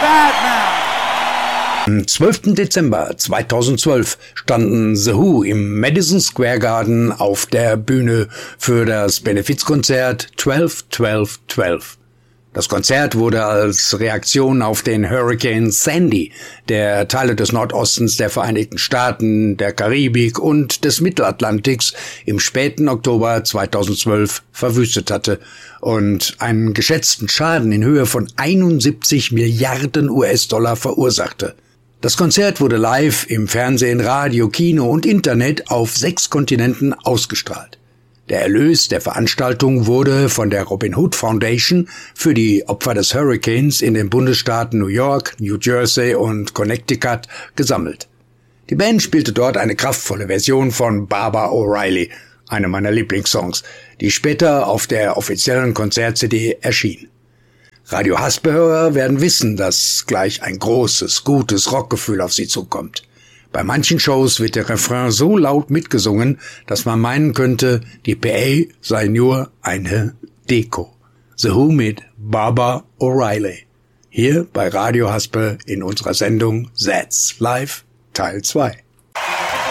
Am 12. Dezember 2012 standen The Who im Madison Square Garden auf der Bühne für das Benefizkonzert 12-12-12. Das Konzert wurde als Reaktion auf den Hurrikan Sandy, der Teile des Nordostens der Vereinigten Staaten, der Karibik und des Mittelatlantiks im späten Oktober 2012 verwüstet hatte und einen geschätzten Schaden in Höhe von 71 Milliarden US-Dollar verursachte. Das Konzert wurde live im Fernsehen, Radio, Kino und Internet auf 6 Kontinenten ausgestrahlt. Der Erlös der Veranstaltung wurde von der Robin Hood Foundation für die Opfer des Hurrikans in den Bundesstaaten New York, New Jersey und Connecticut gesammelt. Die Band spielte dort eine kraftvolle Version von Baba O'Reilly, eine meiner Lieblingssongs, die später auf der offiziellen Konzert-CD erschien. Radio Haspe-Hörer werden wissen, dass gleich ein großes, gutes Rockgefühl auf sie zukommt. Bei manchen Shows wird der Refrain so laut mitgesungen, dass man meinen könnte, die PA sei nur eine Deko. The Who mit Baba O'Reilly. Hier bei Radio Haspe in unserer Sendung That's Live Teil 2.